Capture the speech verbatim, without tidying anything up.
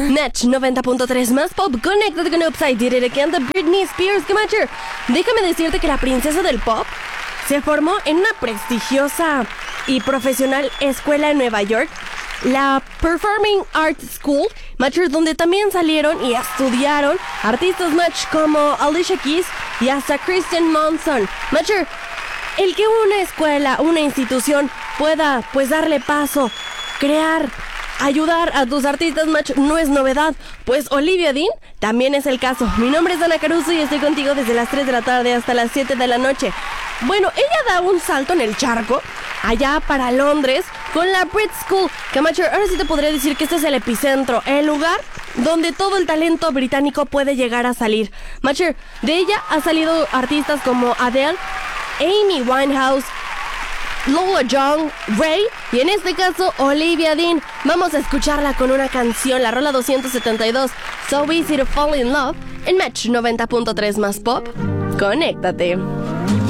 Match noventa punto tres más pop. Conéctate con Upside Did It Again de Britney Spears. ¿Qué macho? Déjame decirte que la princesa del pop se formó en una prestigiosa y profesional escuela en Nueva York, la Performing Arts School, macho, donde también salieron y estudiaron artistas match como Alicia Keys y hasta Kristen Monson. Macho, el que una escuela, una institución pueda pues darle paso, crear, ayudar a tus artistas match no es novedad, pues Olivia Dean también es el caso. Mi nombre es Ana Caruso y estoy contigo desde las tres de la tarde hasta las siete de la noche. Bueno, ella da un salto en el charco allá para Londres con la Brit School, que macho, ahora sí te podría decir que este es el epicentro, el lugar donde todo el talento británico puede llegar a salir. Macho, de ella ha salido artistas como Adele, Amy Winehouse, Lola Young, Ray y en este caso Olivia Dean. Vamos a escucharla con una canción, la rola doscientos setenta y dos, So Easy to Fall in Love, en Match noventa punto tres más pop. Conéctate.